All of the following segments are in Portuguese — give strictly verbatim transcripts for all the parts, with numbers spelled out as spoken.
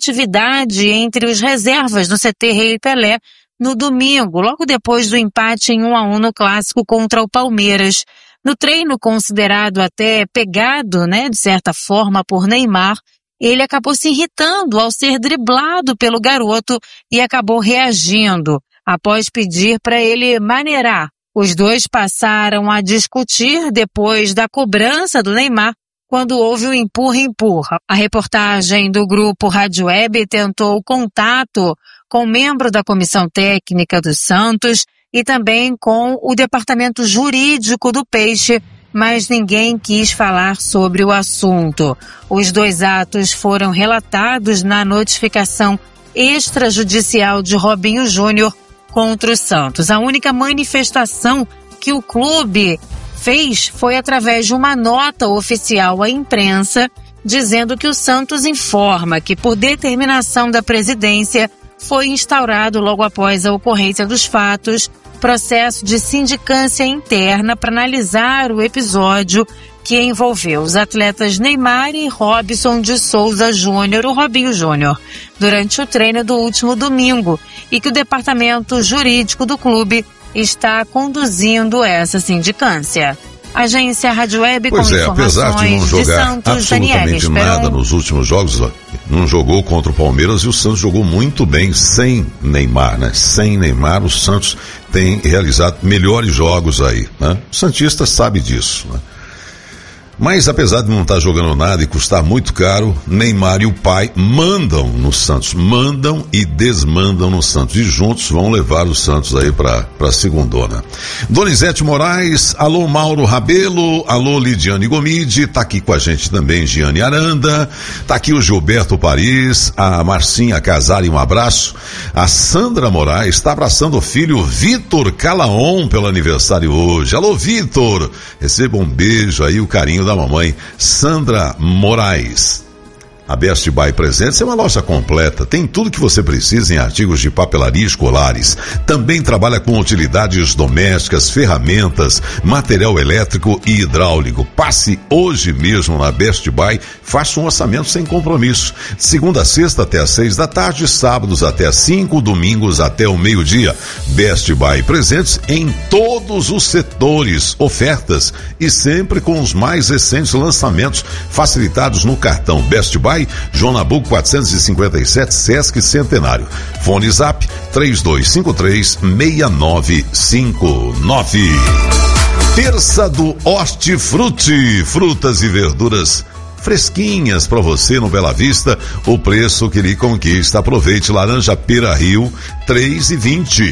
atividade entre os reservas no C T Rei Pelé no domingo, logo depois do empate em um a um no clássico contra o Palmeiras. No treino considerado até pegado, né, de certa forma por Neymar, ele acabou se irritando ao ser driblado pelo garoto e acabou reagindo, após pedir para ele maneirar. Os dois passaram a discutir depois da cobrança do Neymar, quando houve o empurra-empurra. A reportagem do grupo Rádio Web tentou contato com membro da comissão técnica do Santos e também com o departamento jurídico do Peixe, mas ninguém quis falar sobre o assunto. Os dois atos foram relatados na notificação extrajudicial de Robinho Júnior contra o Santos. A única manifestação que o clube fez foi através de uma nota oficial à imprensa, dizendo que o Santos informa que, por determinação da presidência, foi instaurado logo após a ocorrência dos fatos, processo de sindicância interna para analisar o episódio que envolveu os atletas Neymar e Robson de Souza Júnior, o Robinho Júnior, durante o treino do último domingo, e que o departamento jurídico do clube está conduzindo essa sindicância. Agência Rádio Web pois com é, apesar de não jogar de Santos, absolutamente Daniela, nada nos últimos jogos, não jogou contra o Palmeiras e o Santos jogou muito bem sem Neymar, né? Sem Neymar, o Santos tem realizado melhores jogos aí, né? O santista sabe disso, né? Mas apesar de não estar jogando nada e custar muito caro, Neymar e o pai mandam no Santos, mandam e desmandam no Santos, e juntos vão levar o Santos aí para para segundona. Donizete Moraes, alô Mauro Rabelo, alô Lidiane Gomide, tá aqui com a gente também Giane Aranda, tá aqui o Gilberto Paris, a Marcinha Casari, um abraço, a Sandra Moraes está abraçando o filho Vitor Calaon pelo aniversário hoje. Alô Vitor, receba um beijo aí, o carinho da mamãe Sandra Moraes. A Best Buy Presentes é uma loja completa, tem tudo que você precisa em artigos de papelaria escolares. Também trabalha com utilidades domésticas, ferramentas, material elétrico e hidráulico. Passe hoje mesmo na Best Buy, faça um orçamento sem compromisso. Segunda a sexta até às seis da tarde, sábados até às cinco, domingos até o meio-dia. Best Buy Presentes em todos os setores, ofertas e sempre com os mais recentes lançamentos facilitados no cartão Best Buy João Nabuco quatrocentos e cinquenta e sete, Sesc Centenário. Fone Zap três dois cinco três, seis nove cinco nove. Terça do Hortifruti, frutas e verduras fresquinhas para você no Bela Vista, o preço que lhe conquista. Aproveite: laranja Pera Rio três e vinte.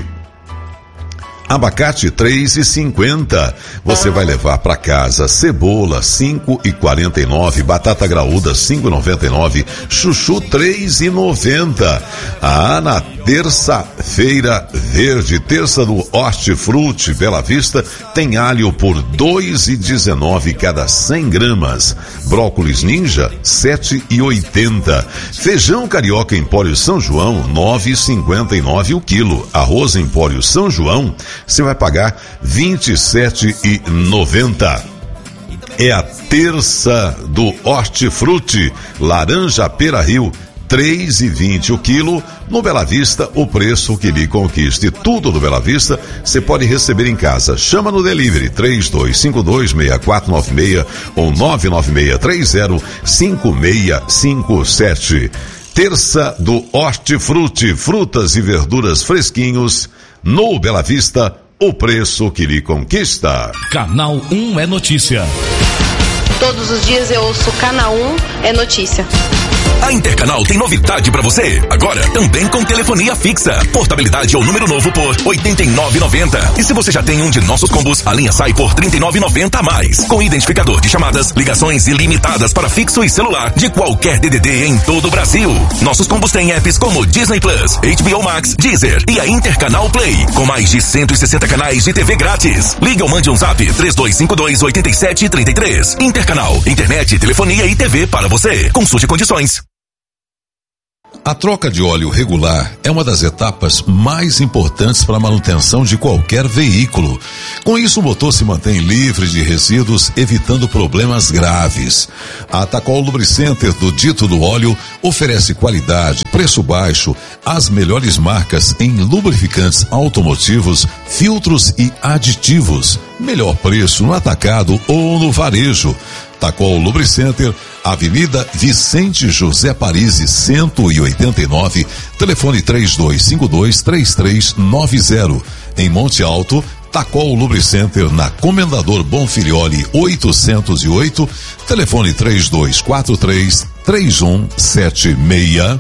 Abacate três e cinquenta. Você vai levar para casa cebola cinco e quarenta e nove, batata graúda cinco e noventa e nove, chuchu três e noventa. Ah, na terça-feira verde, terça do Hortifruti Bela Vista, tem alho por dois e dezenove cada cem gramas. Brócolis Ninja sete e oitenta. Feijão carioca Empório São João nove e cinquenta e nove o quilo. Arroz Empório São João você vai pagar vinte e sete e noventa. É a terça do Hortifruti, laranja Pera Rio três e vinte o quilo. No Bela Vista, o preço que lhe conquiste. Tudo do Bela Vista você pode receber em casa. Chama no delivery três dois cinco dois, seis quatro nove seis ou nove nove seis três zero cinco seis cinco sete. Terça do Hortifruti, frutas e verduras fresquinhos. No Bela Vista, o preço que lhe conquista. Canal um é notícia. Todos os dias eu ouço Canal um é notícia. A Intercanal tem novidade pra você. Agora, também com telefonia fixa. Portabilidade ao número novo por oitenta e nove reais e noventa centavos. E se você já tem um de nossos combos, a linha sai por trinta e nove reais e noventa centavos a mais. Com identificador de chamadas, ligações ilimitadas para fixo e celular de qualquer D D D em todo o Brasil. Nossos combos têm apps como Disney Plus, H B O Max, Deezer e a Intercanal Play, com mais de cento e sessenta canais de T V grátis. Ligue ou mande um zap três dois cinco dois, oito sete três três. Intercanal, internet, telefonia e T V para você. Consulte condições. A troca de óleo regular é uma das etapas mais importantes para a manutenção de qualquer veículo. Com isso, o motor se mantém livre de resíduos, evitando problemas graves. A Tacol Lubricenter do Dito do Óleo oferece qualidade, preço baixo, as melhores marcas em lubrificantes automotivos, filtros e aditivos. Melhor preço no atacado ou no varejo. Tacol Lubricenter, Avenida Vicente José Parisi, cento e oitenta e nove, telefone três dois cinco dois, três três nove zero. Em Monte Alto, Tacol Lubricenter na Comendador Bonfilioli oitocentos e oito, telefone três dois quatro três, três um sete seis.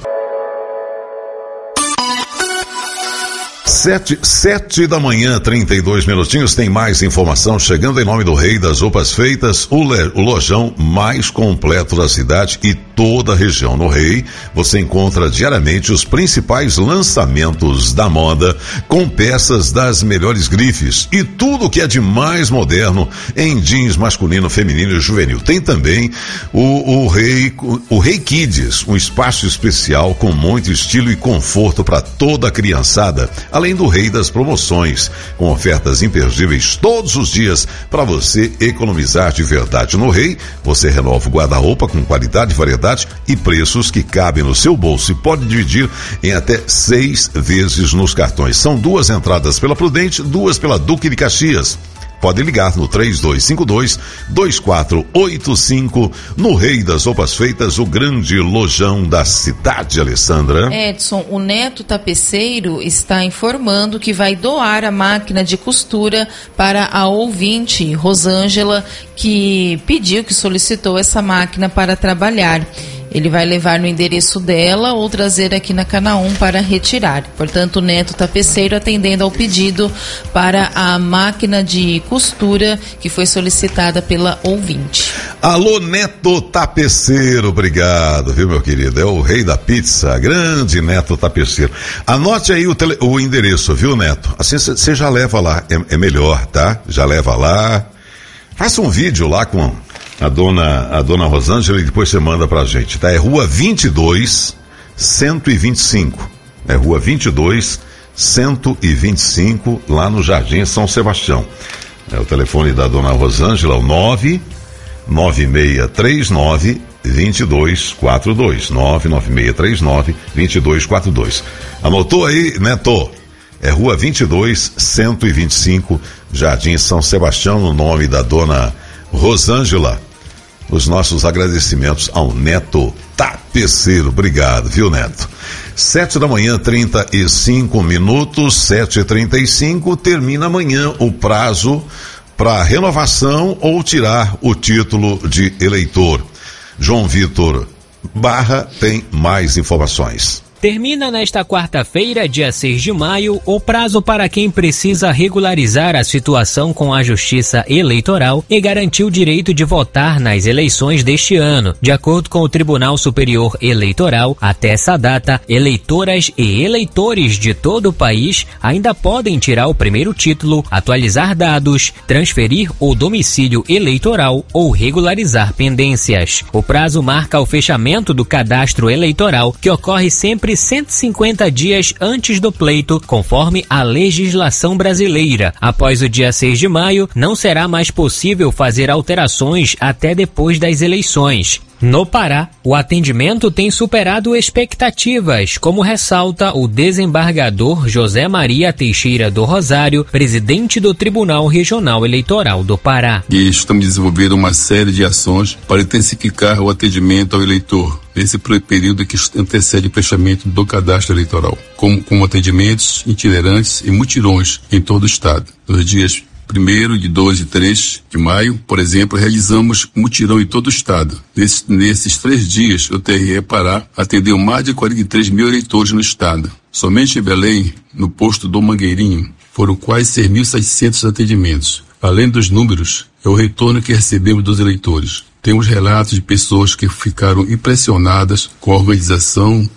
Sete, sete da manhã, trinta e dois minutinhos, tem mais informação chegando em nome do Rei das Roupas Feitas, o, le, o lojão mais completo da cidade e toda a região. No Rei, você encontra diariamente os principais lançamentos da moda, com peças das melhores grifes e tudo que é de mais moderno em jeans masculino, feminino e juvenil. Tem também o, o Rei, o Rei Kids, um espaço especial com muito estilo e conforto para toda a criançada. Além do Rei das Promoções, com ofertas imperdíveis todos os dias para você economizar de verdade. No Rei, você renova o guarda-roupa com qualidade, variedade e preços que cabem no seu bolso e pode dividir em até seis vezes nos cartões. São duas entradas pela Prudente, duas pela Duque de Caxias. Pode ligar no três dois cinco dois, dois quatro oito cinco, no Rei das Roupas Feitas, o grande lojão da cidade, Alessandra. Edson, o Neto Tapeceiro está informando que vai doar a máquina de costura para a ouvinte Rosângela, que pediu, que solicitou essa máquina para trabalhar. Ele vai levar no endereço dela ou trazer aqui na Canaã para retirar. Portanto, o Neto Tapeceiro atendendo ao pedido para a máquina de costura que foi solicitada pela ouvinte. Alô, Neto Tapeceiro, obrigado, viu, meu querido? É o rei da pizza, grande Neto Tapeceiro. Anote aí o, tele, o endereço, viu, Neto? Assim você já leva lá, é, é melhor, tá? Já leva lá. Faça um vídeo lá com a dona, a dona Rosângela e depois você manda pra gente, tá? É rua vinte e dois, cento e vinte e cinco. É rua vinte e dois, cento e vinte e cinco, lá no Jardim São Sebastião. É o telefone da dona Rosângela, o nove nove seis três nove, dois dois quatro dois. nove nove seis três nove, dois dois quatro dois. Anotou aí, Neto? É rua vinte e dois, cento e vinte e cinco, Jardim São Sebastião, no nome da dona Rosângela. Os nossos agradecimentos ao Neto Tapeceiro. Obrigado, viu, Neto? Sete da manhã, trinta e cinco minutos, sete e trinta e cinco, termina amanhã o prazo para renovação ou tirar o título de eleitor. João Vitor Barra tem mais informações. Termina nesta quarta-feira, dia seis de maio, o prazo para quem precisa regularizar a situação com a Justiça Eleitoral e garantir o direito de votar nas eleições deste ano. De acordo com o Tribunal Superior Eleitoral, até essa data, eleitoras e eleitores de todo o país ainda podem tirar o primeiro título, atualizar dados, transferir o domicílio eleitoral ou regularizar pendências. O prazo marca o fechamento do cadastro eleitoral, que ocorre sempre cento e cinquenta dias antes do pleito, conforme a legislação brasileira. Após o dia seis de maio, não será mais possível fazer alterações até depois das eleições. No Pará, o atendimento tem superado expectativas, como ressalta o desembargador José Maria Teixeira do Rosário, presidente do Tribunal Regional Eleitoral do Pará. E estamos desenvolvendo uma série de ações para intensificar o atendimento ao eleitor nesse período que antecede o fechamento do cadastro eleitoral, como com atendimentos itinerantes e mutirões em todo o estado. Nos dias primeiro, de dois e três de maio, por exemplo, realizamos mutirão em todo o estado. Nesses, nesses três dias, o T R E Pará atendeu mais de quarenta e três mil eleitores no estado. Somente em Belém, no posto do Mangueirinho, foram quase seis mil e seiscentos atendimentos. Além dos números, é o retorno que recebemos dos eleitores. Temos relatos de pessoas que ficaram impressionadas com a organização,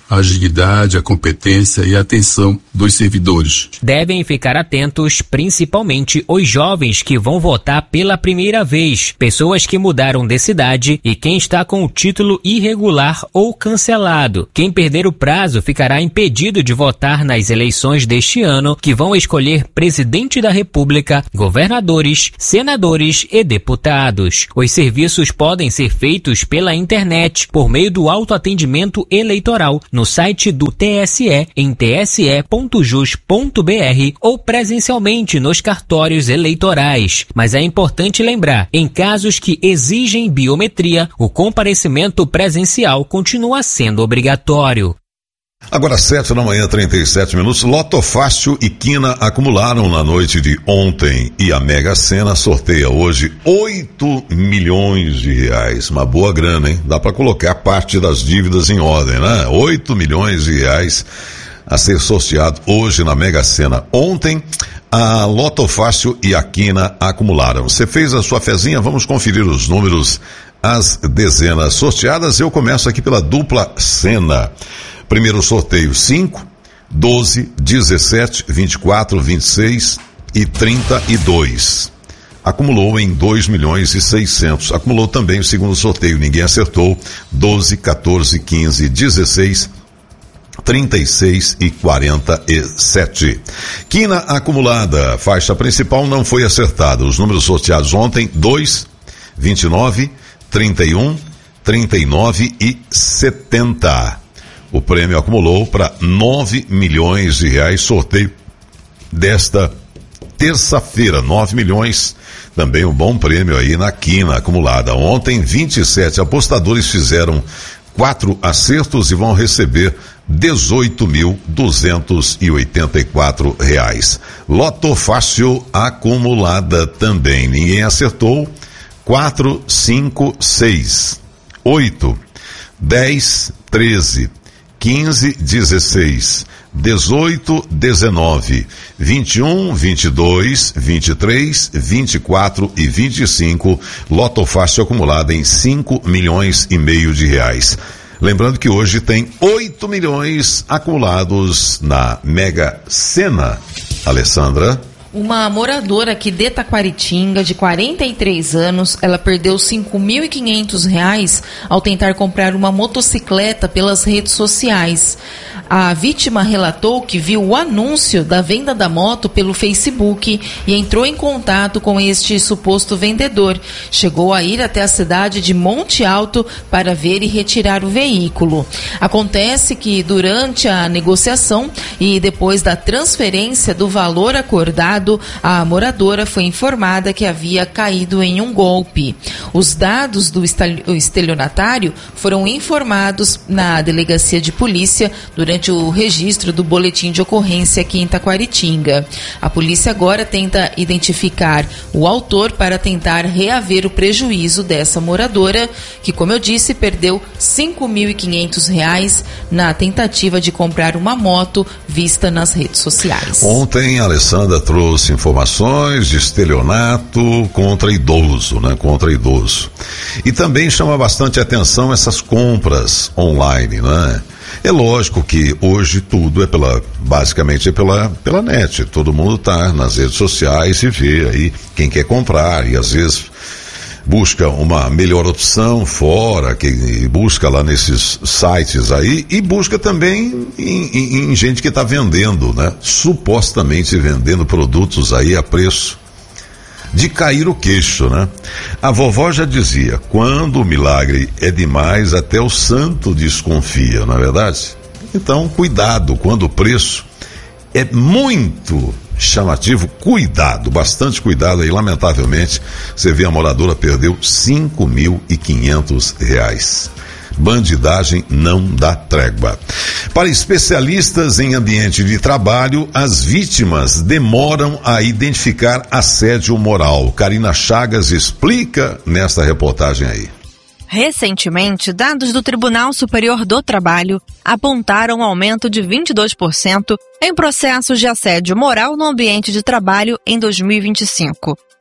a agilidade, a competência e a atenção dos servidores. Devem ficar atentos, principalmente os jovens que vão votar pela primeira vez, pessoas que mudaram de cidade e quem está com o título irregular ou cancelado. Quem perder o prazo ficará impedido de votar nas eleições deste ano, que vão escolher presidente da República, governadores, senadores e deputados. Os serviços podem ser feitos pela internet, por meio do autoatendimento eleitoral, no site do T S E, em t s e ponto jus ponto b r ou presencialmente nos cartórios eleitorais. Mas é importante lembrar, em casos que exigem biometria, o comparecimento presencial continua sendo obrigatório. Agora sete da manhã, trinta e sete minutos, Loto Fácil e Quina acumularam na noite de ontem e a Mega Sena sorteia hoje oito milhões de reais. Uma boa grana, hein? Dá para colocar parte das dívidas em ordem, né? oito milhões de reais a ser sorteado hoje na Mega Sena. Ontem, a Loto Fácil e a Quina acumularam. Você fez a sua fezinha? Vamos conferir os números, as dezenas sorteadas. Eu começo aqui pela dupla Sena. Primeiro sorteio, cinco, doze, dezessete, vinte e quatro, vinte e seis e trinta e dois. Acumulou em dois milhões e seiscentos. Acumulou também o segundo sorteio, ninguém acertou. doze, quatorze, quinze, dezesseis, trinta e seis e quarenta e sete. Quina acumulada, faixa principal não foi acertada. Os números sorteados ontem, dois, vinte e nove, trinta e um, trinta e nove e setenta. O prêmio acumulou para nove milhões de reais, sorteio desta terça-feira, nove milhões, também um bom prêmio aí na Quina acumulada. Ontem, vinte e sete apostadores fizeram quatro acertos e vão receber dezoito mil duzentos e oitenta e quatro reais. Loto Fácil acumulada também, ninguém acertou. Quatro, cinco, seis, oito, dez, treze, quinze, dezesseis, dezoito, dezenove, vinte e um, vinte e dois, vinte e três, vinte e quatro e vinte e cinco, Loto Fácil acumulada em cinco milhões e meio de reais. Lembrando que hoje tem oito milhões acumulados na Mega Sena. Alessandra? Uma moradora aqui de Taquaritinga, de quarenta e três anos, ela perdeu cinco mil e quinhentos reais ao tentar comprar uma motocicleta pelas redes sociais. A vítima relatou que viu o anúncio da venda da moto pelo Facebook e entrou em contato com este suposto vendedor. Chegou a ir até a cidade de Monte Alto para ver e retirar o veículo. Acontece que durante a negociação e depois da transferência do valor acordado, a moradora foi informada que havia caído em um golpe. Os dados do estelionatário foram informados na delegacia de polícia durante o registro do boletim de ocorrência aqui em Taquaritinga. A polícia agora tenta identificar o autor para tentar reaver o prejuízo dessa moradora, que, como eu disse, perdeu cinco mil e quinhentos reais na tentativa de comprar uma moto vista nas redes sociais. Ontem a Alessandra trouxe informações de estelionato contra idoso, né? Contra idoso. E também chama bastante atenção essas compras online, né? É lógico que hoje tudo é pela, basicamente é pela, pela net. Todo mundo tá nas redes sociais e vê aí quem quer comprar e às vezes busca uma melhor opção fora, que busca lá nesses sites aí e busca também em, em, em gente que está vendendo, né? Supostamente vendendo produtos aí a preço de cair o queixo, né? A vovó já dizia, quando o milagre é demais, até o santo desconfia, não é verdade? Então, cuidado, quando o preço é muito chamativo, cuidado, bastante cuidado aí. Lamentavelmente, você vê a moradora perdeu cinco mil e quinhentos reais. Bandidagem não dá trégua. Para especialistas em ambiente de trabalho, as vítimas demoram a identificar assédio moral. Karina Chagas explica nesta reportagem aí. Recentemente, dados do Tribunal Superior do Trabalho apontaram um aumento de vinte e dois por cento em processos de assédio moral no ambiente de trabalho em dois mil e vinte e cinco.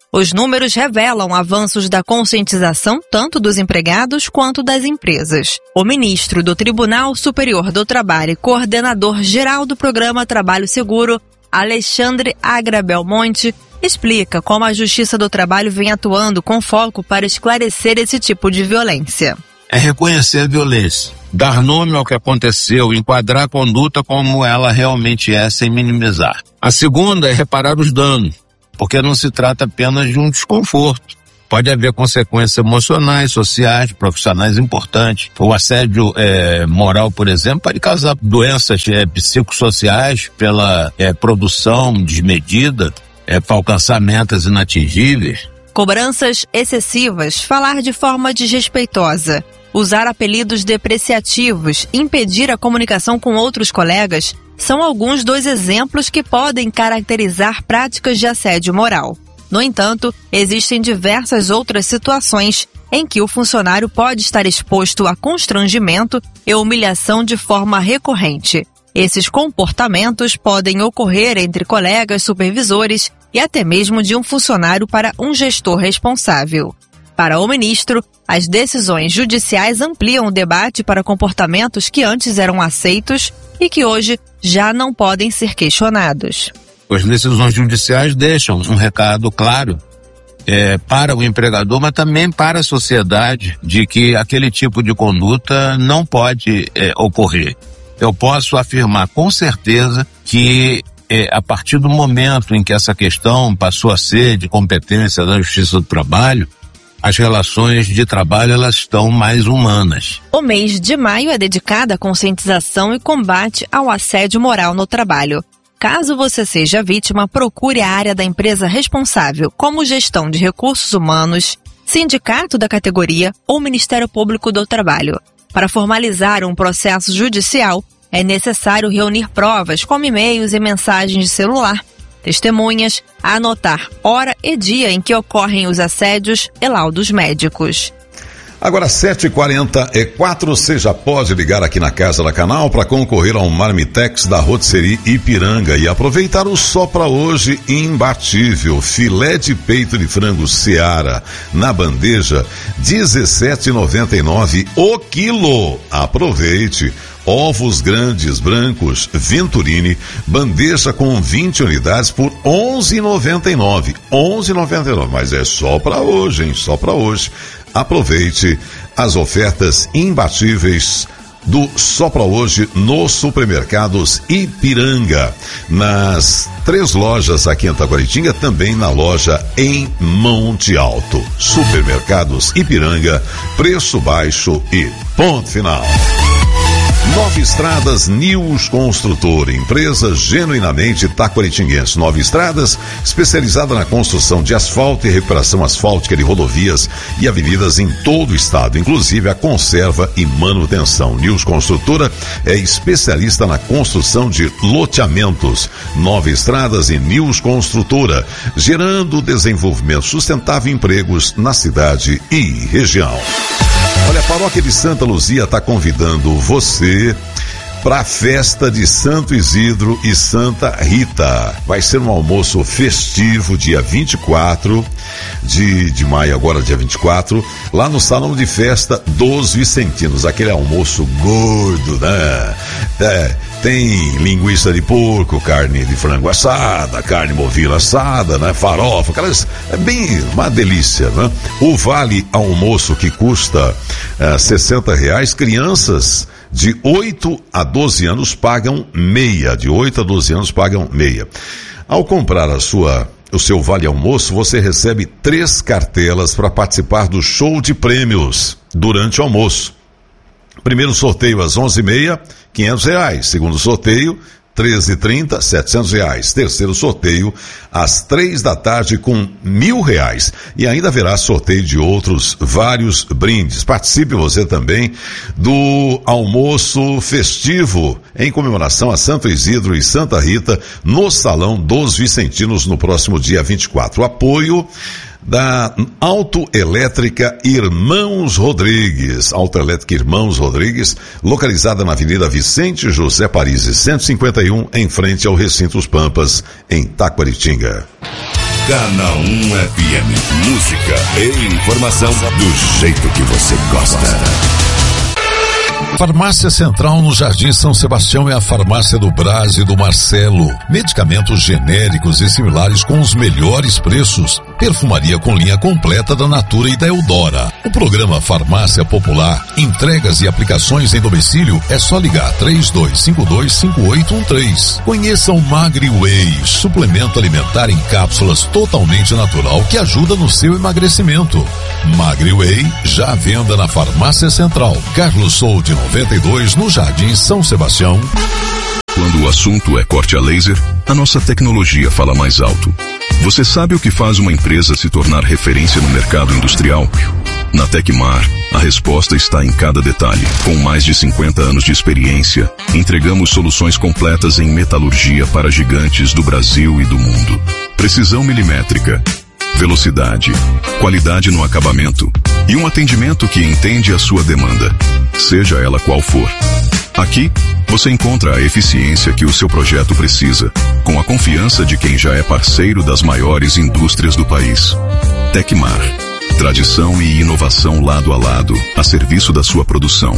Os números revelam avanços da conscientização tanto dos empregados quanto das empresas. O ministro do Tribunal Superior do Trabalho e coordenador geral do programa Trabalho Seguro, Alexandre Agra Belmonte, explica como a Justiça do Trabalho vem atuando com foco para esclarecer esse tipo de violência. É reconhecer a violência, dar nome ao que aconteceu, enquadrar a conduta como ela realmente é, sem minimizar. A segunda é reparar os danos, porque não se trata apenas de um desconforto. Pode haver consequências emocionais, sociais, profissionais importantes. O assédio é, moral, por exemplo, pode causar doenças é, psicossociais pela é, produção desmedida, é, para alcançar metas inatingíveis. Cobranças excessivas, falar de forma desrespeitosa, usar apelidos depreciativos, impedir a comunicação com outros colegas, são alguns dos exemplos que podem caracterizar práticas de assédio moral. No entanto, existem diversas outras situações em que o funcionário pode estar exposto a constrangimento e humilhação de forma recorrente. Esses comportamentos podem ocorrer entre colegas, supervisores e até mesmo de um funcionário para um gestor responsável. Para o ministro, as decisões judiciais ampliam o debate para comportamentos que antes eram aceitos e que hoje já não podem ser questionados. As decisões judiciais deixam um recado claro é, para o empregador, mas também para a sociedade, de que aquele tipo de conduta não pode é, ocorrer. Eu posso afirmar com certeza que é, a partir do momento em que essa questão passou a ser de competência da Justiça do Trabalho, as relações de trabalho elas estão mais humanas. O mês de maio é dedicado à conscientização e combate ao assédio moral no trabalho. Caso você seja vítima, procure a área da empresa responsável, como gestão de recursos humanos, sindicato da categoria ou Ministério Público do Trabalho. Para formalizar um processo judicial, é necessário reunir provas como e-mails e mensagens de celular, testemunhas, anotar hora e dia em que ocorrem os assédios e laudos médicos. Agora sete e quarenta e quatro, você já pode ligar aqui na Casa da Canal para concorrer a um Marmitex da Rotisserie Ipiranga e aproveitar o só para hoje imbatível filé de peito de frango Seara na bandeja dezessete reais e noventa e nove centavos o quilo. Aproveite! Ovos grandes brancos Venturini, bandeja com vinte unidades por onze reais e noventa e nove centavos. onze reais e noventa e nove centavos, mas é só para hoje, hein? Só para hoje. Aproveite as ofertas imbatíveis do Só Pra Hoje nos supermercados Ipiranga. Nas três lojas aqui em Taquaritinga, também na loja em Monte Alto. Supermercados Ipiranga, preço baixo e ponto final. Nove Estradas News Construtor, empresa genuinamente taquaritinguense. Nove Estradas, especializada na construção de asfalto e recuperação asfáltica de rodovias e avenidas em todo o estado, inclusive a conserva e manutenção. News Construtora é especialista na construção de loteamentos. Nove Estradas e News Construtora, gerando desenvolvimento sustentável e empregos na cidade e região. Olha, a Paróquia de Santa Luzia está convidando você para a festa de Santo Isidro e Santa Rita. Vai ser um almoço festivo dia vinte e quatro de, de maio, agora dia vinte e quatro, lá no Salão de Festa dos Vicentinos. Aquele almoço gordo, né? É, tem linguiça de porco, carne de frango assada, carne bovina assada, né? Farofa, aquelas, é bem uma delícia, né? O vale almoço que custa uh, sessenta reais, crianças de oito a doze anos pagam meia, de oito a doze anos pagam meia. Ao comprar a sua, o seu vale almoço, você recebe três cartelas para participar do show de prêmios durante o almoço. Primeiro sorteio às onze e meia, quinhentos reais. Segundo sorteio, treze e trinta, setecentos reais. Terceiro sorteio, às três da tarde, com mil reais. E ainda haverá sorteio de outros vários brindes. Participe você também do almoço festivo em comemoração a Santo Isidro e Santa Rita no Salão dos Vicentinos no próximo dia vinte e quatro. O apoio da Autoelétrica Irmãos Rodrigues. Autoelétrica Irmãos Rodrigues, localizada na Avenida Vicente José Paris, cento e cinquenta e um, em frente ao Recinto Os Pampas, em Taquaritinga. Canal um F M. Música e informação do jeito que você gosta. Farmácia Central no Jardim São Sebastião é a farmácia do Brás e do Marcelo. Medicamentos genéricos e similares com os melhores preços. Perfumaria com linha completa da Natura e da Eudora. O programa Farmácia Popular, entregas e aplicações em domicílio, é só ligar três dois cinco dois cinco oito um três. Conheça o Magri Whey, suplemento alimentar em cápsulas totalmente natural que ajuda no seu emagrecimento. Magri Whey, já à venda na Farmácia Central. Carlos Soude noventa e dois, no Jardim São Sebastião. Quando o assunto é corte a laser, a nossa tecnologia fala mais alto. Você sabe o que faz uma empresa se tornar referência no mercado industrial? Na Tecmar, a resposta está em cada detalhe. Com mais de cinquenta anos de experiência, entregamos soluções completas em metalurgia para gigantes do Brasil e do mundo. Precisão milimétrica, velocidade, qualidade no acabamento e um atendimento que entende a sua demanda, seja ela qual for. Aqui, você encontra a eficiência que o seu projeto precisa, com a confiança de quem já é parceiro das maiores indústrias do país. Tecmar, tradição e inovação lado a lado, a serviço da sua produção.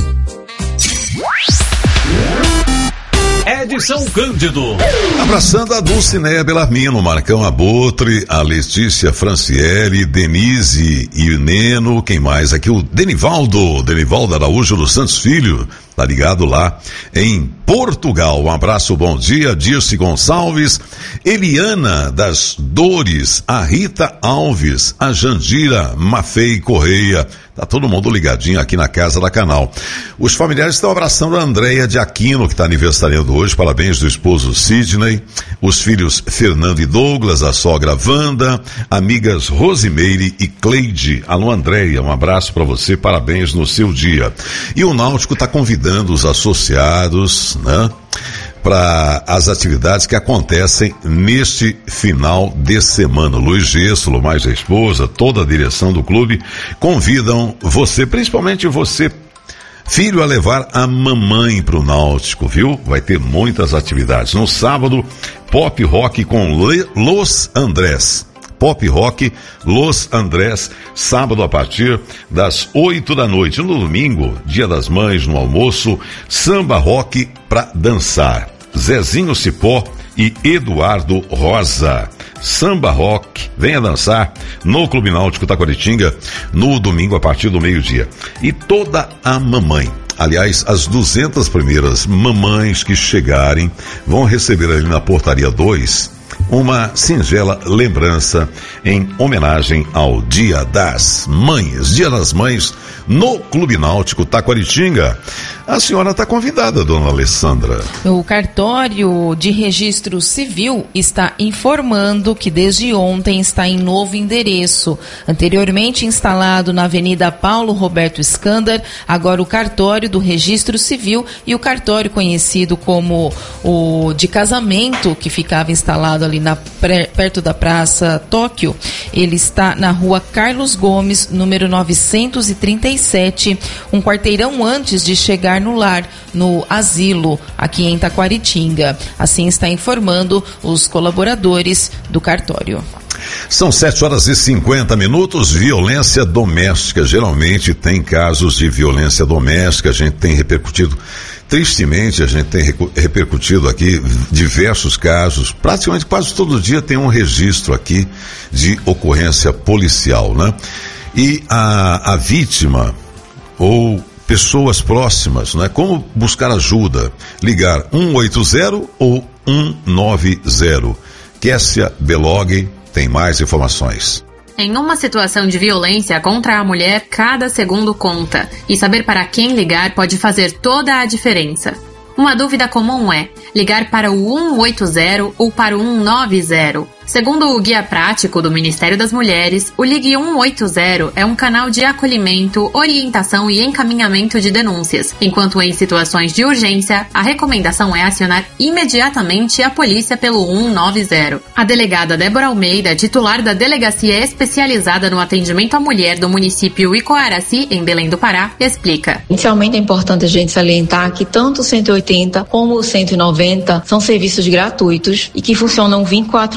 Edson Cândido. Abraçando a Dulcinea Belarmino, Marcão Abutre, a Letícia Franciele, Denise e o Neno, quem mais aqui? O Denivaldo, Denivaldo Araújo dos Santos Filho, tá ligado lá em Portugal. Um abraço, bom dia, Dirce Gonçalves, Eliana das Dores, a Rita Alves, a Jandira Mafei Correia. Tá todo mundo ligadinho aqui na casa da Canal. Os familiares estão abraçando a Andréia de Aquino, que está aniversariando hoje. Parabéns do esposo Sidney, os filhos Fernando e Douglas, a sogra Wanda, amigas Rosimeire e Cleide. Alô, Andréia, um abraço para você, parabéns no seu dia. E o Náutico está convidando os associados, né, para as atividades que acontecem neste final de semana. Luiz Gessolo, mais a esposa, toda a direção do clube convidam você, principalmente você, filho, a levar a mamãe para o Náutico, viu? Vai ter muitas atividades. No sábado, Pop Rock com Le- Los Andrés. Pop Rock Los Andrés, sábado a partir das oito da noite. No domingo, Dia das Mães, no almoço, samba rock pra dançar. Zezinho Cipó e Eduardo Rosa. Samba rock, venha dançar no Clube Náutico Taquaritinga no domingo a partir do meio-dia. E toda a mamãe, aliás, as duzentas primeiras mamães que chegarem vão receber ali na Portaria dois uma singela lembrança em homenagem ao Dia das Mães. Dia das Mães no Clube Náutico Taquaritinga. A senhora está convidada, dona Alessandra. O cartório de registro civil está informando que desde ontem está em novo endereço. Anteriormente instalado na Avenida Paulo Roberto Escândar, agora o cartório do registro civil e o cartório conhecido como o de casamento, que ficava instalado ali na, perto da Praça Tóquio, ele está na rua Carlos Gomes, número novecentos e trinta e sete, um quarteirão antes de chegar no lar, no asilo, aqui em Taquaritinga. Assim está informando os colaboradores do cartório. São sete horas e cinquenta minutos. Violência doméstica. Geralmente tem casos de violência doméstica, a gente tem repercutido, tristemente, a gente tem repercutido aqui diversos casos. Praticamente quase todo dia tem um registro aqui de ocorrência policial, né? E a, a vítima ou pessoas próximas, né? Como buscar ajuda? Ligar um oito zero ou um nove zero. Kessia Belog tem mais informações. Em uma situação de violência contra a mulher, cada segundo conta. E saber para quem ligar pode fazer toda a diferença. Uma dúvida comum é ligar para o um oito zero ou para o um nove zero. Segundo o Guia Prático do Ministério das Mulheres, o Ligue um oito zero é um canal de acolhimento, orientação e encaminhamento de denúncias, enquanto em situações de urgência, a recomendação é acionar imediatamente a polícia pelo um nove zero. A delegada Débora Almeida, titular da Delegacia Especializada no Atendimento à Mulher do município Icoaraci, em Belém do Pará, explica. Inicialmente é importante a gente salientar que tanto o cento e oitenta como o cento e noventa são serviços gratuitos e que funcionam vinte e quatro horas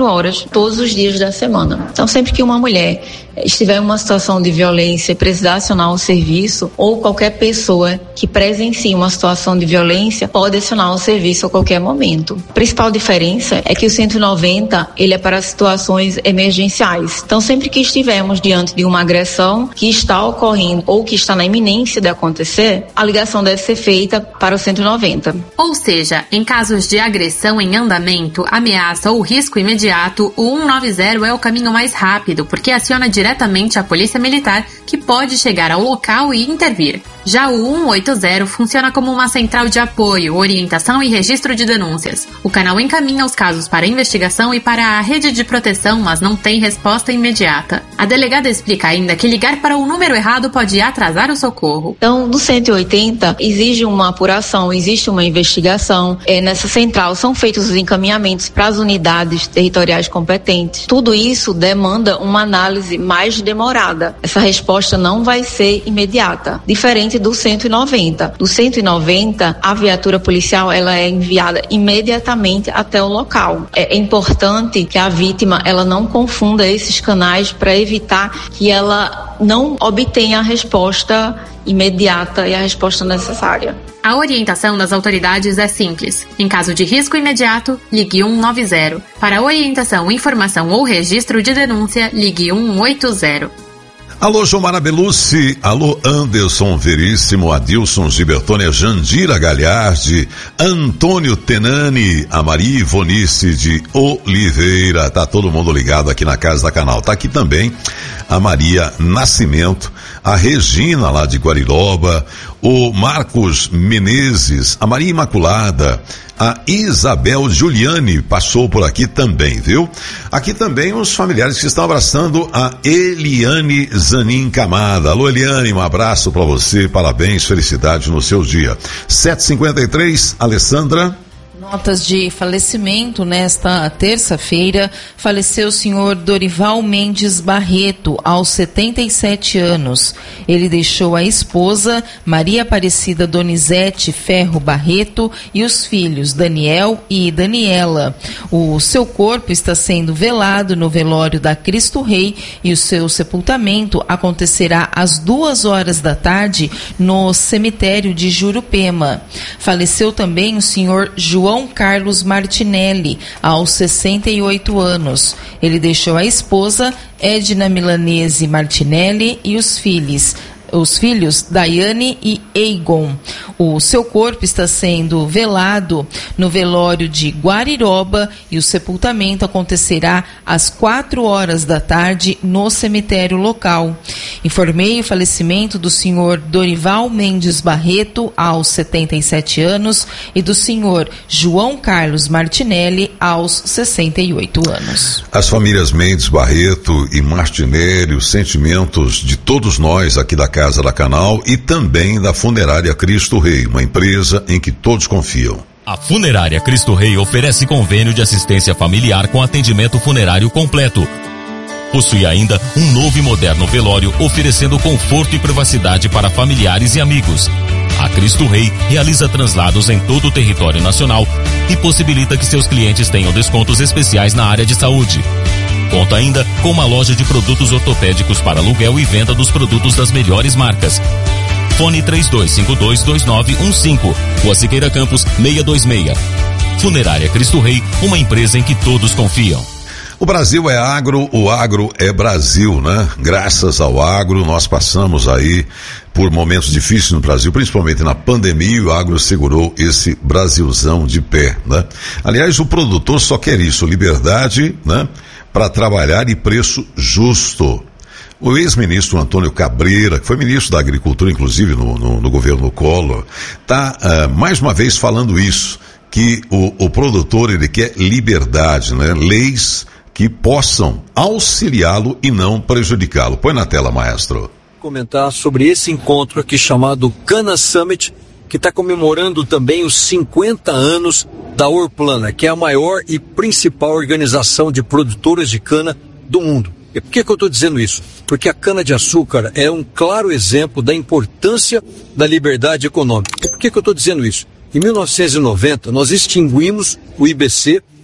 horas, todos os dias da semana. Então, sempre que uma mulher estiver em uma situação de violência e precisar acionar o serviço, ou qualquer pessoa que presencie uma situação de violência pode acionar o serviço a qualquer momento. A principal diferença é que o cento e noventa, ele é para situações emergenciais. Então, sempre que estivermos diante de uma agressão que está ocorrendo ou que está na iminência de acontecer, a ligação deve ser feita para o cento e noventa. Ou seja, em casos de agressão em andamento, ameaça ou risco imediato, o cento e noventa é o caminho mais rápido, porque aciona diretamente a Polícia Militar, que pode chegar ao local e intervir. Já o cento e oitenta funciona como uma central de apoio, orientação e registro de denúncias. O canal encaminha os casos para investigação e para a rede de proteção, mas não tem resposta imediata. A delegada explica ainda que ligar para o número errado pode atrasar o socorro. Então, no cento e oitenta, exige uma apuração, existe uma investigação. É, nessa central são feitos os encaminhamentos para as unidades territoriais competentes. Tudo isso demanda uma análise mais demorada. Essa resposta não vai ser imediata, diferente do cento e noventa. Do cento e noventa, a viatura policial ela é enviada imediatamente até o local. É importante que a vítima ela não confunda esses canais para evitar que ela não obtenha a resposta imediata e a resposta necessária. A orientação das autoridades é simples. Em caso de risco imediato, ligue cento e noventa. Para orientação, informação ou registro de denúncia, ligue cento e oitenta. Alô, Gilmara Belucci, alô, Anderson Veríssimo, Adilson Gibertone, Jandira Galhardi, Antônio Tenani, a Maria Ivonice de Oliveira, tá todo mundo ligado aqui na Casa da Canal. Tá aqui também a Maria Nascimento, a Regina lá de Guariroba, o Marcos Menezes, a Maria Imaculada, a Isabel Giuliani passou por aqui também, viu? Aqui também os familiares que estão abraçando a Eliane Zanin Camada. Alô, Eliane, um abraço para você, parabéns, felicidade no seu dia. sete e cinquenta e três, Alessandra. Notas de falecimento nesta terça-feira. Faleceu o senhor Dorival Mendes Barreto, aos setenta e sete anos. Ele deixou a esposa, Maria Aparecida Donizete Ferro Barreto, e os filhos, Daniel e Daniela. O seu corpo está sendo velado no velório da Cristo Rei e o seu sepultamento acontecerá às duas horas da tarde no cemitério de Jurupema. Faleceu também o senhor João Carlos Martinelli, aos sessenta e oito anos. Ele deixou a esposa, Edna Milanese Martinelli, e os filhos, os filhos Daiane e Eigon. O seu corpo está sendo velado no velório de Guariroba e o sepultamento acontecerá às quatro horas da tarde no cemitério local. Informei o falecimento do senhor Dorival Mendes Barreto, aos setenta e sete anos, e do senhor João Carlos Martinelli, aos sessenta e oito anos. As famílias Mendes Barreto e Martinelli, os sentimentos de todos nós aqui da Casa da Canal e também da Funerária Cristo Rei, uma empresa em que todos confiam. A Funerária Cristo Rei oferece convênio de assistência familiar com atendimento funerário completo. Possui ainda um novo e moderno velório, oferecendo conforto e privacidade para familiares e amigos. A Cristo Rei realiza translados em todo o território nacional e possibilita que seus clientes tenham descontos especiais na área de saúde. Conta ainda com uma loja de produtos ortopédicos para aluguel e venda dos produtos das melhores marcas. Fone três dois cinco dois, dois nove um cinco, Rua Siqueira Campos, seiscentos e vinte e seis. Funerária Cristo Rei, uma empresa em que todos confiam. O Brasil é agro, o agro é Brasil, né? Graças ao agro, nós passamos aí por momentos difíceis no Brasil, principalmente na pandemia, e o agro segurou esse Brasilzão de pé, né? Aliás, o produtor só quer isso, liberdade, né? Para trabalhar e preço justo. O ex-ministro Antônio Cabreira, que foi ministro da Agricultura, inclusive, no, no, no governo Collor, está uh, mais uma vez falando isso, que o, o produtor, ele quer liberdade, né? Leis que possam auxiliá-lo e não prejudicá-lo. Põe na tela, maestro. Comentar sobre esse encontro aqui chamado Cana Summit, que está comemorando também os cinquenta anos da Orplana, que é a maior e principal organização de produtores de cana do mundo. E por que que eu estou dizendo isso? Porque a cana-de-açúcar é um claro exemplo da importância da liberdade econômica. E por que que eu estou dizendo isso? Em mil novecentos e noventa, nós extinguimos o I B C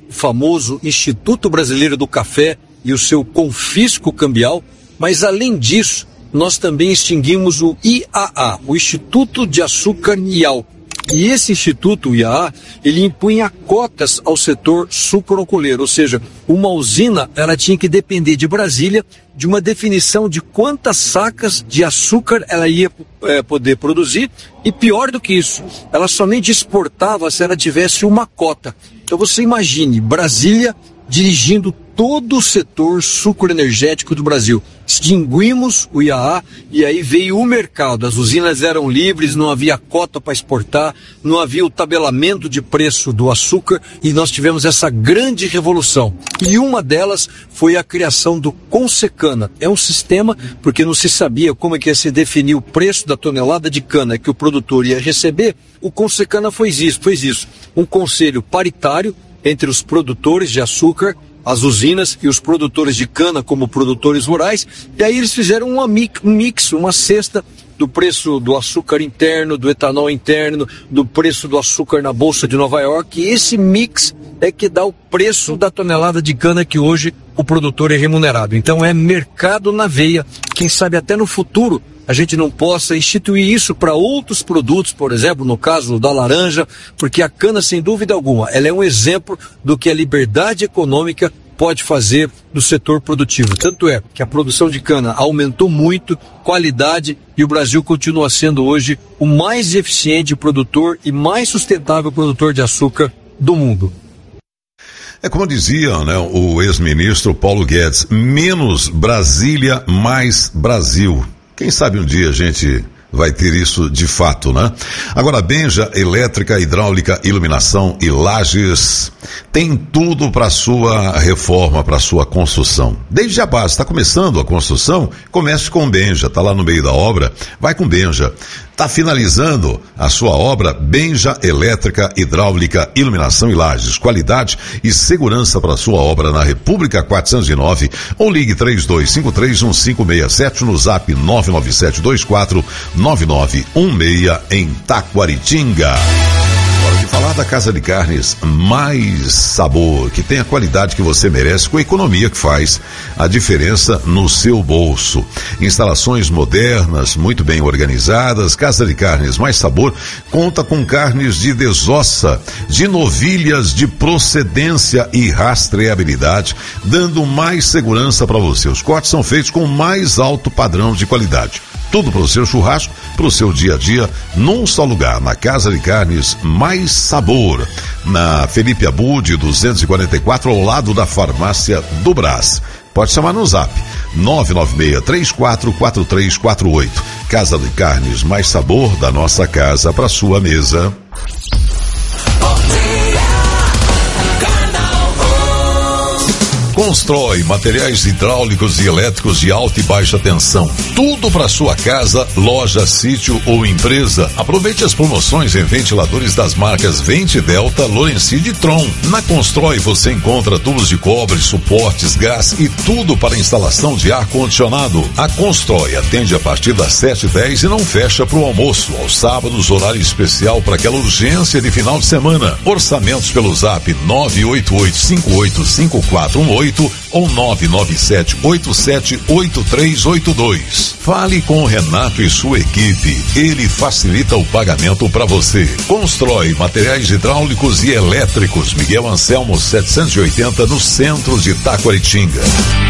o famoso Instituto Brasileiro do Café e o seu confisco cambial, mas além disso, nós também extinguimos o I A A, o Instituto de Açúcar e Álcool. E esse instituto, o I A A, ele impunha cotas ao setor sucroalcooleiro, ou seja, uma usina ela tinha que depender de Brasília de uma definição de quantas sacas de açúcar ela ia é, poder produzir, e pior do que isso, ela somente exportava se ela tivesse uma cota. Então você imagine, Brasília dirigindo todo o setor sucroenergético do Brasil. Extinguimos o I A A e aí veio o mercado. As usinas eram livres, não havia cota para exportar, não havia o tabelamento de preço do açúcar e nós tivemos essa grande revolução. E uma delas foi a criação do Consecana. É um sistema, porque não se sabia como é que ia se definir o preço da tonelada de cana que o produtor ia receber. O Consecana fez isso, fez isso. Um conselho paritário entre os produtores de açúcar, as usinas e os produtores de cana como produtores rurais, e aí eles fizeram uma mix, um mix, uma cesta do preço do açúcar interno, do etanol interno, do preço do açúcar na Bolsa de Nova York, e esse mix é que dá o preço da tonelada de cana que hoje o produtor é remunerado. Então é mercado na veia, quem sabe até no futuro a gente não possa instituir isso para outros produtos, por exemplo, no caso da laranja, porque a cana, sem dúvida alguma, ela é um exemplo do que a liberdade econômica pode fazer do setor produtivo. Tanto é que a produção de cana aumentou muito, qualidade, e o Brasil continua sendo hoje o mais eficiente produtor e mais sustentável produtor de açúcar do mundo. É como dizia, né, o ex-ministro Paulo Guedes, menos Brasília, mais Brasil. Quem sabe um dia a gente vai ter isso de fato, né? Agora, Benja Elétrica, Hidráulica, Iluminação e Lajes tem tudo para sua reforma, para sua construção. Desde a base, está começando a construção? Comece com Benja, está lá no meio da obra, vai com Benja. Está finalizando a sua obra, Benja Elétrica, Hidráulica, Iluminação e Lajes. Qualidade e segurança para sua obra na República quatrocentos e nove, ou ligue três dois cinco três um cinco seis sete no zap nove nove sete dois quatro nove nove um seis em Taquaritinga. Hora de falar da Casa de Carnes Mais Sabor, que tem a qualidade que você merece com a economia que faz a diferença no seu bolso. Instalações modernas, muito bem organizadas. Casa de Carnes Mais Sabor conta com carnes de desossa, de novilhas de procedência e rastreabilidade, dando mais segurança para você. Os cortes são feitos com o mais alto padrão de qualidade. Tudo para o seu churrasco, para o seu dia a dia, num só lugar, na Casa de Carnes Mais Sabor, na Felipe Abud, duzentos e quarenta e quatro, ao lado da Farmácia do Brás. Pode chamar no zap, nove nove seis três quatro quatro três quatro oito. Casa de Carnes Mais Sabor, da nossa casa para sua mesa. Constrói materiais hidráulicos e elétricos de alta e baixa tensão. Tudo para sua casa, loja, sítio ou empresa. Aproveite as promoções em ventiladores das marcas Vente, Delta, Lorenzide e Tron. Na Constrói você encontra tubos de cobre, suportes, gás e tudo para instalação de ar-condicionado. A Constrói atende a partir das sete e dez e não fecha para o almoço. Aos sábados, horário especial para aquela urgência de final de semana. Orçamentos pelo zap nove oito oito cinco oito cinco quatro um oito ou nove nove sete oito sete oito três oito dois. Fale com o Renato e sua equipe. Ele facilita o pagamento para você. Constrói materiais hidráulicos e elétricos. Miguel Anselmo setecentos e oitenta, no centro de Taquaritinga.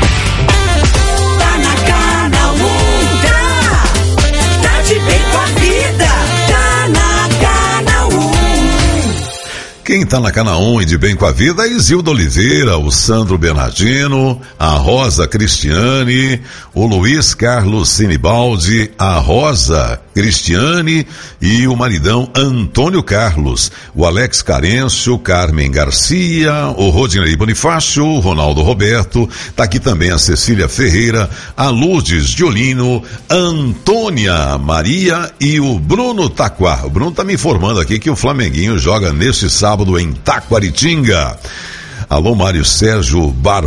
Tá na Canal um, tá, tá de bem com a vida. Tá na Canal um. Quem está na Canal um e de bem com a vida é Isilda Oliveira, o Sandro Bernardino, a Rosa Cristiane, o Luiz Carlos Sinibaldi, a Rosa Cristiane e o maridão Antônio Carlos, o Alex Carêncio, Carmen Garcia, o Rodinei Bonifácio, o Ronaldo Roberto, tá aqui também a Cecília Ferreira, a Lourdes Diolino, a Antônia Maria e o Bruno Taquar. O Bruno tá me informando aqui que o Flamenguinho joga neste sábado em Taquaritinga. Alô, Mário Sérgio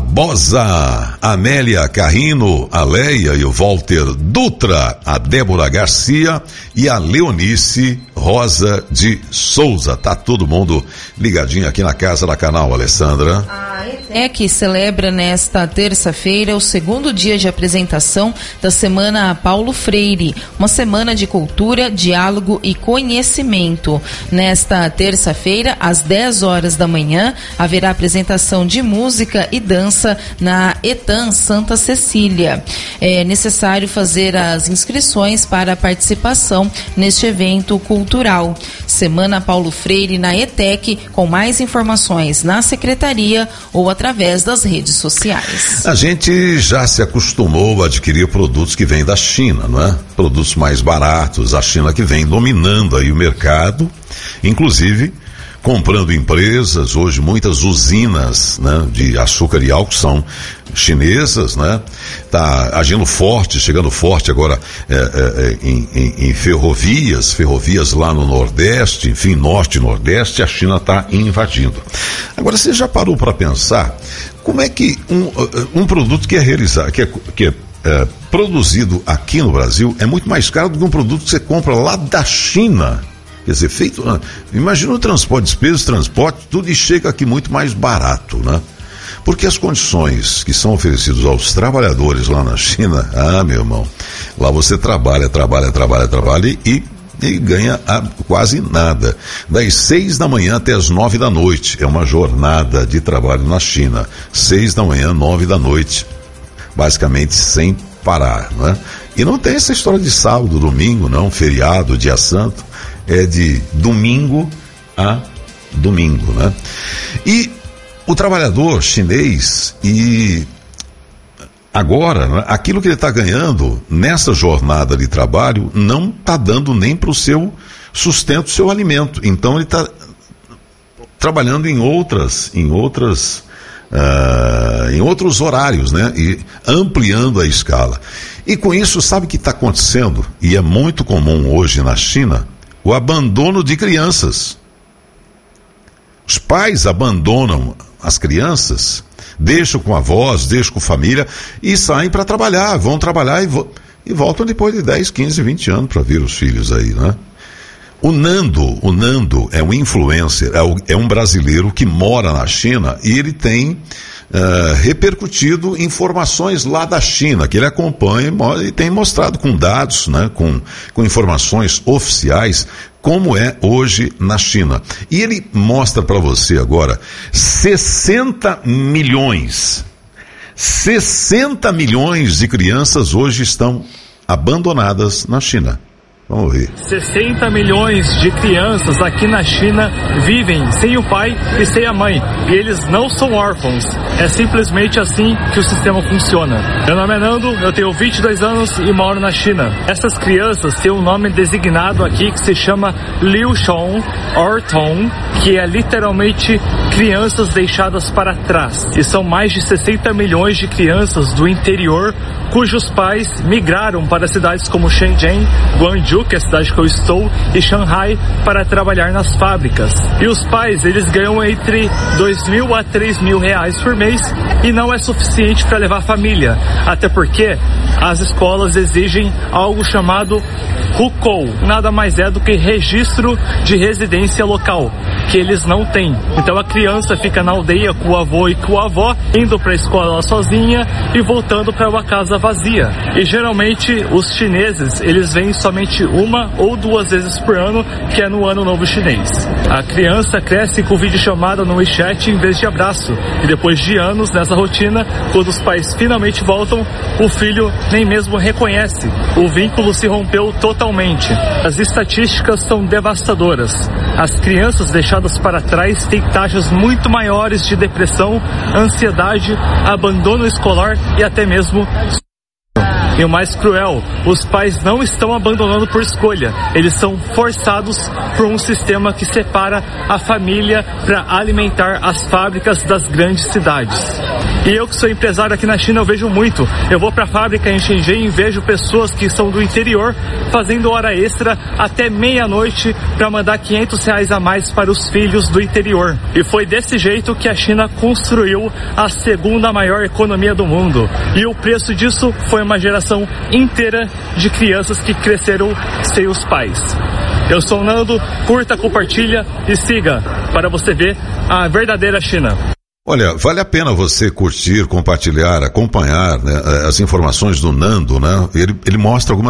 Barbosa, Amélia Carrino, a Leia e o Walter Dutra, a Débora Garcia e a Leonice Rosa de Souza. Tá todo mundo ligadinho aqui na casa da Canal, Alessandra. A ETEC celebra nesta terça-feira o segundo dia de apresentação da Semana Paulo Freire, uma semana de cultura, diálogo e conhecimento. Nesta terça-feira, às dez horas da manhã, haverá apresentação de música e dança na ETAM Santa Cecília. É necessário fazer as inscrições para a participação neste evento cultural. Semana Paulo Freire na ETEC, com mais informações na secretaria ou através das redes sociais. A gente já se acostumou a adquirir produtos que vêm da China, não é? Produtos mais baratos, a China que vem dominando aí o mercado, inclusive comprando empresas, hoje muitas usinas, né, de açúcar e álcool são chinesas, né? Tá agindo forte, chegando forte agora é, é, em, em, em ferrovias, ferrovias lá no Nordeste, enfim, Norte e Nordeste, a China está invadindo. Agora, você já parou para pensar como é que um, um produto que é realizado, que é, que é, é produzido aqui no Brasil é muito mais caro do que um produto que você compra lá da China? Quer dizer, feito, imagina o transporte, despesas, transporte, tudo, e chega aqui muito mais barato, né? Porque as condições que são oferecidas aos trabalhadores lá na China, ah, meu irmão, lá você trabalha, trabalha, trabalha, trabalha e, e ganha ah, quase nada. Das seis da manhã até as nove da noite, é uma jornada de trabalho na China. Seis da manhã, nove da noite, basicamente sem parar, né? E não tem essa história de sábado, domingo, não, feriado, dia santo. É de domingo a domingo, né? E o trabalhador chinês, e agora, né, aquilo que ele está ganhando nessa jornada de trabalho não está dando nem para o seu sustento, seu alimento. Então ele está trabalhando em outras, em outras, uh, em outros horários, né? E ampliando a escala. E com isso, sabe o que está acontecendo? E é muito comum hoje na China, o abandono de crianças. Os pais abandonam as crianças, deixam com avós, deixam com família e saem para trabalhar, vão trabalhar e, vo- e voltam depois de dez, quinze, vinte anos para ver os filhos aí, né? O Nando, o Nando é um influencer, é, o, é um brasileiro que mora na China e ele tem uh, repercutido informações lá da China, que ele acompanha e tem mostrado com dados, né, com, com informações oficiais, como é hoje na China. E ele mostra para você agora sessenta milhões, sessenta milhões de crianças hoje estão abandonadas na China. Vamos ver. sessenta milhões de crianças aqui na China vivem sem o pai e sem a mãe. E eles não são órfãos. É simplesmente assim que o sistema funciona. Meu nome é Nando, eu tenho vinte e dois anos e moro na China. Essas crianças têm um nome designado aqui que se chama Liu Shong Orton, que é literalmente crianças deixadas para trás. E são mais de sessenta milhões de crianças do interior cujos pais migraram para cidades como Shenzhen, Guangzhou, que é a cidade que eu estou, e Shanghai para trabalhar nas fábricas. E os pais, eles ganham entre dois mil a três mil reais por mês e não é suficiente para levar a família. Até porque as escolas exigem algo chamado Hukou, nada mais é do que registro de residência local, que eles não têm. Então a criança fica na aldeia com o avô e com a avó, indo para a escola sozinha e voltando para uma casa vazia. E geralmente os chineses, eles vêm somente uma ou duas vezes por ano, que é no Ano Novo Chinês. A criança cresce com videochamada no WeChat em vez de abraço. E depois de anos nessa rotina, quando os pais finalmente voltam, o filho nem mesmo reconhece. O vínculo se rompeu totalmente. As estatísticas são devastadoras. As crianças deixadas para trás têm taxas muito maiores de depressão, ansiedade, abandono escolar e até mesmo... E o mais cruel, os pais não estão abandonando por escolha, eles são forçados por um sistema que separa a família para alimentar as fábricas das grandes cidades. E eu que sou empresário aqui na China, eu vejo muito. Eu vou para a fábrica em Shenzhen e vejo pessoas que são do interior fazendo hora extra até meia-noite para mandar quinhentos reais a mais para os filhos do interior. E foi desse jeito que a China construiu a segunda maior economia do mundo. E o preço disso foi uma geração inteira de crianças que cresceram sem os pais. Eu sou o Nando, curta, compartilha e siga para você ver a verdadeira China. Olha, vale a pena você curtir, compartilhar, acompanhar, né, as informações do Nando, né? Ele, ele mostra algumas